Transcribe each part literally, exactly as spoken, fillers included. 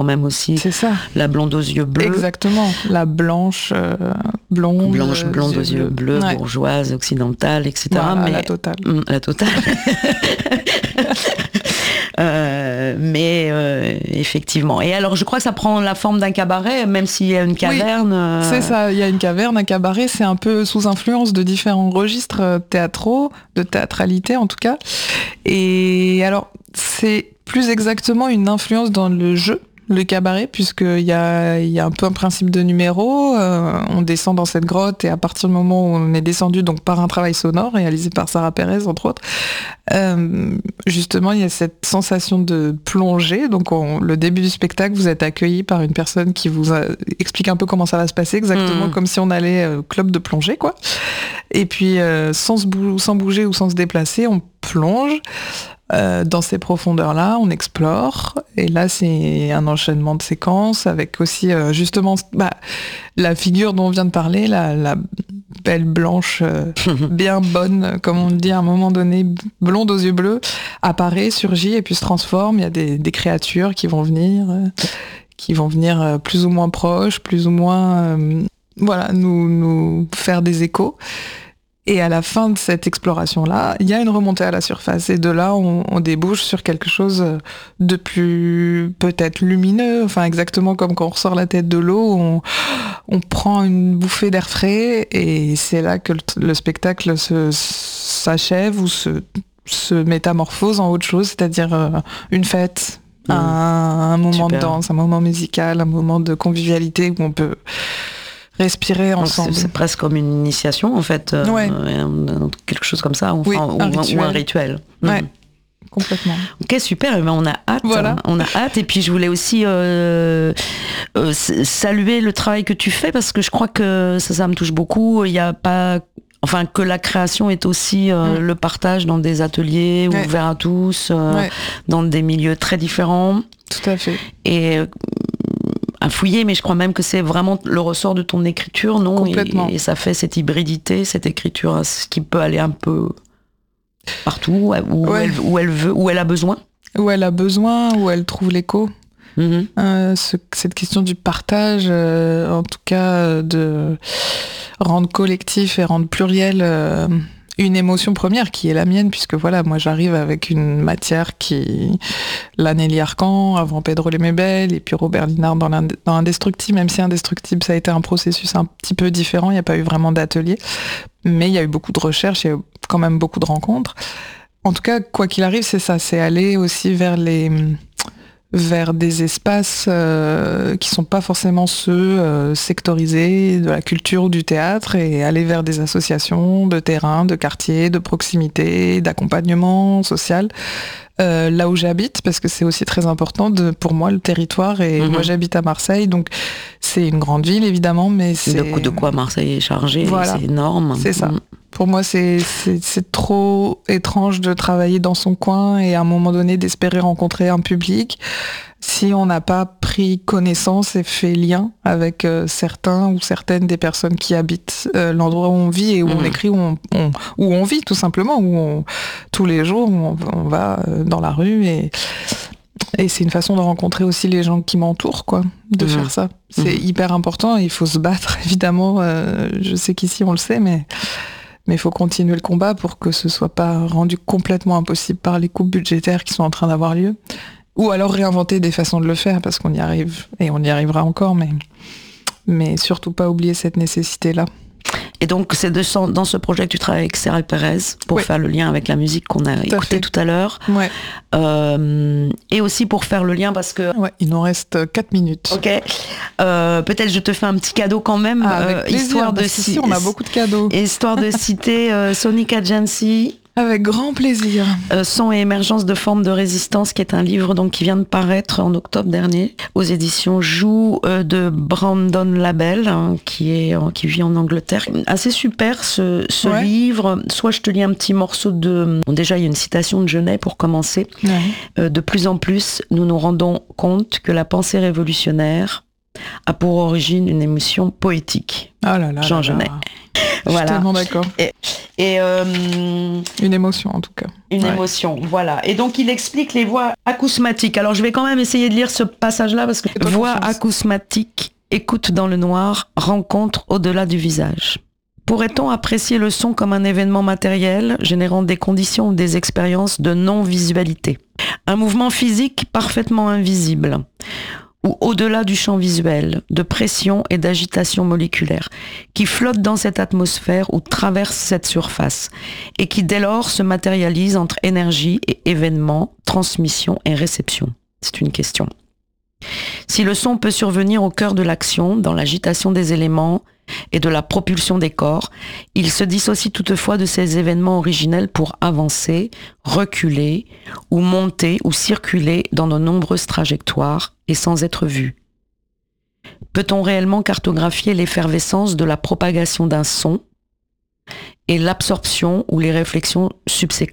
même aussi. C'est ça. La blonde aux yeux bleus. Exactement. La blanche euh, blonde. Blanche blonde aux yeux bleus, ouais. bourgeoise, occidentale, et cetera. Voilà, mais la totale. Hum, la totale. Euh, mais euh, effectivement. Et alors, je crois que ça prend la forme d'un cabaret, même s'il y a une caverne. Oui, euh... c'est ça, il y a une caverne, un cabaret, c'est un peu sous influence de différents registres théâtraux, de théâtralité en tout cas. Et alors, c'est plus exactement une influence dans le jeu, le cabaret, puisqu'il y a, il y a un peu un principe de numéro. Euh, on descend dans cette grotte et à partir du moment où on est descendu, donc par un travail sonore réalisé par Sarah Pérez, entre autres, euh, justement, il y a cette sensation de plongée. Donc, on, le début du spectacle, vous êtes accueilli par une personne qui vous a, explique un peu comment ça va se passer, exactement mmh. comme si on allait au club de plongée, quoi. Et puis, euh, sans, se bou- sans bouger ou sans se déplacer, on plonge. Euh, dans ces profondeurs-là, on explore, et là c'est un enchaînement de séquences avec aussi euh, justement bah, la figure dont on vient de parler, la, la belle blanche, euh, bien bonne, comme on le dit à un moment donné, blonde aux yeux bleus, apparaît, surgit et puis se transforme. Il y a des, des créatures qui vont venir, euh, qui vont venir euh, plus ou moins proches, plus ou moins, euh, voilà, nous, nous faire des échos. Et à la fin de cette exploration-là, il y a une remontée à la surface. Et de là, on, on débouche sur quelque chose de plus peut-être lumineux. Enfin, exactement comme quand on ressort la tête de l'eau, on, on prend une bouffée d'air frais. Et c'est là que le, le spectacle se, s'achève ou se, se métamorphose en autre chose, c'est-à-dire euh, une fête, mmh. un, un moment Super. de danse, un moment musical, un moment de convivialité où on peut... respirer ensemble. C'est, c'est presque comme une initiation, en fait. Euh, ouais. Quelque chose comme ça, enfin, oui, ou, un ou un rituel. Ouais, mmh. complètement. Ok, super. Eh ben, on a hâte. Voilà. On a hâte. Et puis, je voulais aussi euh, euh, saluer le travail que tu fais, parce que je crois que ça, ça me touche beaucoup. Il n'y a pas... Enfin, que la création est aussi euh, mmh. le partage dans des ateliers ouais. ouverts à tous, euh, ouais. dans des milieux très différents. Tout à fait. Et... à fouiller, mais je crois même que c'est vraiment le ressort de ton écriture, non ? Complètement. Et, et ça fait cette hybridité, cette écriture qui peut aller un peu partout, où, ouais. elle, où elle veut, où elle a besoin. Où elle a besoin, où elle trouve l'écho. Mm-hmm. Euh, ce, cette question du partage, euh, en tout cas, euh, de rendre collectif et rendre pluriel... Euh, une émotion première qui est la mienne, puisque voilà, moi j'arrive avec une matière qui... la Nelly Arcan, avant Pedro Lemebel, et puis Robert Linard dans, dans Indestructible, même si Indestructible, ça a été un processus un petit peu différent, il n'y a pas eu vraiment d'atelier, mais il y a eu beaucoup de recherches, il y a eu quand même beaucoup de rencontres. En tout cas, quoi qu'il arrive, c'est ça, c'est aller aussi vers les... vers des espaces euh, qui sont pas forcément ceux euh, sectorisés de la culture ou du théâtre, et aller vers des associations de terrain, de quartier, de proximité, d'accompagnement social, euh, là où j'habite, parce que c'est aussi très important de, pour moi, le territoire, et mmh. moi j'habite à Marseille, donc c'est une grande ville évidemment, mais c'est... De, de quoi Marseille est chargé, voilà. C'est énorme. C'est ça. Mmh. Pour moi, c'est, c'est, c'est trop étrange de travailler dans son coin et à un moment donné d'espérer rencontrer un public si on n'a pas pris connaissance et fait lien avec euh, certains ou certaines des personnes qui habitent euh, l'endroit où on vit et où mmh. on écrit, où on, on, où on vit tout simplement, où on, tous les jours on, on va euh, dans la rue, et, et c'est une façon de rencontrer aussi les gens qui m'entourent, quoi, de mmh. faire ça. C'est mmh. hyper important, il faut se battre évidemment, euh, je sais qu'ici on le sait, mais... Mais il faut continuer le combat pour que ce soit pas rendu complètement impossible par les coupes budgétaires qui sont en train d'avoir lieu. Ou alors réinventer des façons de le faire, parce qu'on y arrive, et on y arrivera encore, mais, mais surtout pas oublier cette nécessité-là. Et donc, c'est de, dans ce projet que tu travailles avec Sarah Pérez pour oui. faire le lien avec la musique qu'on a tout écoutée tout à l'heure. Ouais. Euh, et aussi pour faire le lien parce que... Ouais, il nous reste quatre minutes. Ok. Euh, peut-être je te fais un petit cadeau quand même. Ah, avec euh, plaisir, histoire de ci, on a beaucoup de cadeaux. Histoire de citer euh, Sonic Agency. Avec grand plaisir. Euh, Son et émergence de formes de résistance, qui est un livre donc qui vient de paraître en octobre dernier aux éditions Joux euh, de Brandon Labelle, hein, qui est euh, qui vit en Angleterre. Assez super ce, ce ouais. livre. Soit je te lis un petit morceau de. Bon, déjà il y a une citation de Genet pour commencer. Ouais. Euh, de plus en plus, nous nous rendons compte que la pensée révolutionnaire a pour origine une émotion poétique. Oh là là. Jean là Genet. là. Voilà. Je suis tellement d'accord. Et, et euh, une émotion en tout cas. Une ouais. émotion, voilà. Et donc il explique les voix acousmatiques. Alors je vais quand même essayer de lire ce passage-là parce que voix acousmatique, écoute dans le noir, rencontre au-delà du visage. Pourrait-on apprécier le son comme un événement matériel générant des conditions ou des expériences de non-visualité ? Un mouvement physique parfaitement invisible ou au-delà du champ visuel, de pression et d'agitation moléculaire, qui flotte dans cette atmosphère ou traverse cette surface, et qui dès lors se matérialise entre énergie et événement, transmission et réception. C'est une question. Si le son peut survenir au cœur de l'action, dans l'agitation des éléments et de la propulsion des corps, il se dissocie toutefois de ces événements originels pour avancer, reculer, ou monter ou circuler dans de nombreuses trajectoires et sans être vu. Peut-on réellement cartographier l'effervescence de la propagation d'un son et l'absorption ou les réflexions subséquentes ?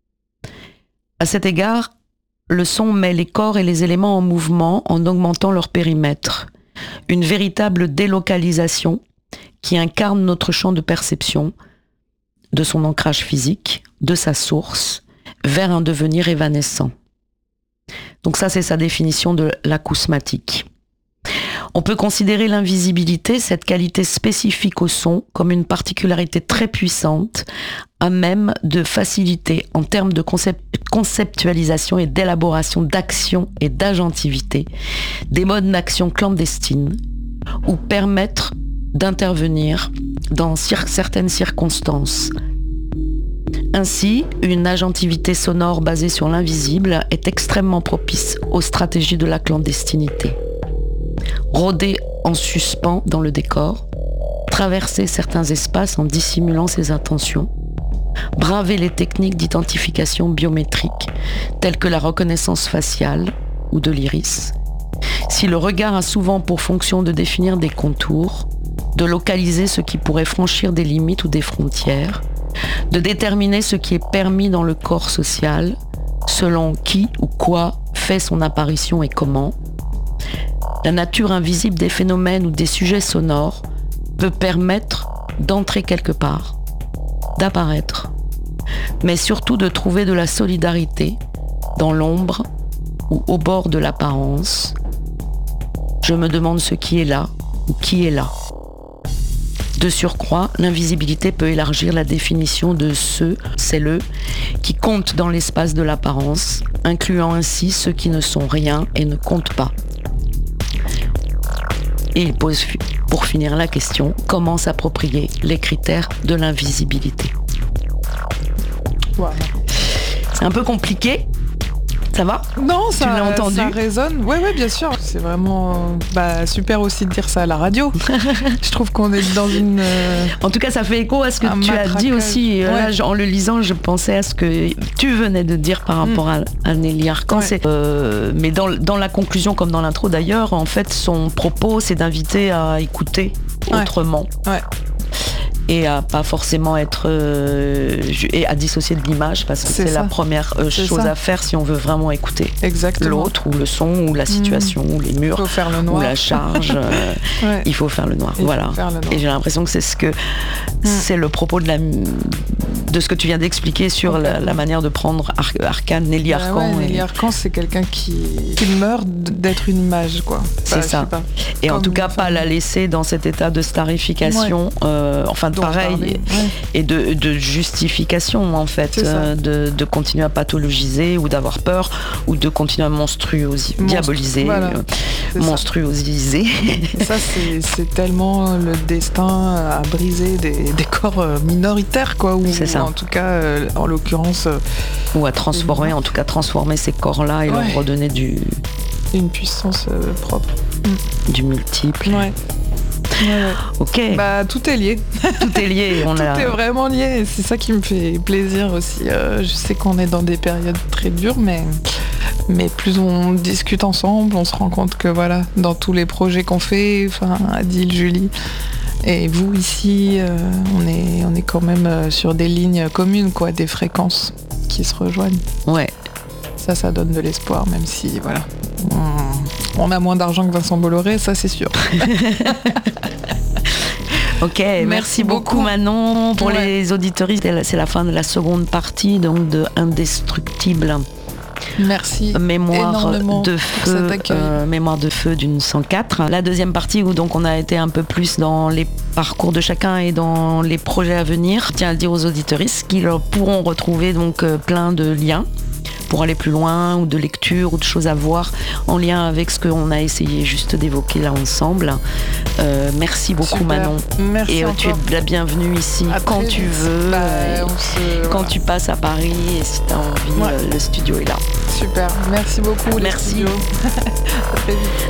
À cet égard, le son met les corps et les éléments en mouvement en augmentant leur périmètre. Une véritable délocalisation qui incarne notre champ de perception, de son ancrage physique, de sa source, vers un devenir évanescent. Donc ça, c'est sa définition de l'acousmatique. On peut considérer l'invisibilité, cette qualité spécifique au son, comme une particularité très puissante, à même de faciliter en termes de concept- conceptualisation et d'élaboration d'action et d'agentivité, des modes d'action clandestines, ou permettre d'intervenir dans cir- certaines circonstances. Ainsi, une agentivité sonore basée sur l'invisible est extrêmement propice aux stratégies de la clandestinité. Rôder en suspens dans le décor, traverser certains espaces en dissimulant ses intentions, braver les techniques d'identification biométrique telles que la reconnaissance faciale ou de l'iris. Si le regard a souvent pour fonction de définir des contours, de localiser ce qui pourrait franchir des limites ou des frontières, de déterminer ce qui est permis dans le corps social, selon qui ou quoi fait son apparition et comment, la nature invisible des phénomènes ou des sujets sonores peut permettre d'entrer quelque part, d'apparaître, mais surtout de trouver de la solidarité dans l'ombre ou au bord de l'apparence. Je me demande ce qui est là ou qui est là. De surcroît, l'invisibilité peut élargir la définition de ceux, c'est le, qui comptent dans l'espace de l'apparence, incluant ainsi ceux qui ne sont rien et ne comptent pas. Et il pose pour finir la question, comment s'approprier les critères de l'invisibilité ? Wow. C'est un peu compliqué. Ça va ? Non, ça, tu l'as entendu. Ça résonne. Oui, oui, bien sûr. C'est vraiment bah, super aussi de dire ça à la radio. Je trouve qu'on est dans une... Euh... En tout cas, ça fait écho à ce que tu as dit aussi. Ouais. Là, en le lisant, je pensais à ce que tu venais de dire par rapport mmh. à, à Nelly Arcan. Ouais. Euh, mais dans, dans la conclusion, comme dans l'intro d'ailleurs, en fait, son propos, c'est d'inviter à écouter ouais. autrement. Ouais. Et à pas forcément être euh, et à dissocier de l'image parce que c'est, c'est la première euh, chose ça. à faire si on veut vraiment écouter Exactement. l'autre ou le son ou la situation mmh. ou les murs faut faire le noir. ou la charge euh, ouais. il faut faire le noir il voilà le noir. Et j'ai l'impression que c'est ce que mmh. c'est le propos de la de ce que tu viens d'expliquer sur okay. la, la manière de prendre Ar- Arcane Nelly Arcan. Ouais, ouais, et... Nelly Arcan, c'est quelqu'un qui, qui meurt d'être une image quoi. C'est ça. Et Comme en tout cas pas la laisser dans cet état de starification, ouais. euh, enfin de pareil et, ouais. et de, de justification en fait, euh, de, de continuer à pathologiser ou d'avoir peur ou de continuer à monstruosiser, Monstru- diaboliser, voilà. euh, monstruosiser. Ça c'est, c'est tellement le destin à briser des, des corps minoritaires quoi. Ou, c'est ça. En tout cas, euh, en l'occurrence, euh, ou à transformer, en tout cas transformer ces corps-là et ouais. leur redonner du une puissance euh, propre, mm. du multiple. Ouais. Ouais, ouais. Ok. Bah tout est lié. Tout est lié. On tout a... est vraiment lié. Et c'est ça qui me fait plaisir aussi. Euh, je sais qu'on est dans des périodes très dures, mais mais plus on discute ensemble, on se rend compte que voilà, dans tous les projets qu'on fait, enfin Adil, Julie. Et vous ici, euh, on est on est quand même euh, sur des lignes communes quoi, des fréquences qui se rejoignent. Ouais. Ça, ça donne de l'espoir, même si voilà, on, on a moins d'argent que Vincent Bolloré, ça c'est sûr. Ok, merci, merci beaucoup, beaucoup Manon. Pour ouais. les auditoristes, c'est la fin de la seconde partie donc de Indestructible. Merci mémoire de feu, euh, mémoire de feu d'une cent quatre. La deuxième partie où donc on a été un peu plus dans les parcours de chacun et dans les projets à venir. Je tiens à le dire aux auditeuristes qu'ils pourront retrouver donc euh, plein de liens pour aller plus loin, ou de lecture, ou de choses à voir en lien avec ce qu'on a essayé juste d'évoquer là ensemble. Euh, merci beaucoup Super. Manon. Merci et encore. Tu es la bienvenue ici à quand tu veux, bah, se... quand voilà. tu passes à Paris et si tu as envie, ouais. euh, le studio est là. Super, merci beaucoup. Merci. À très vite.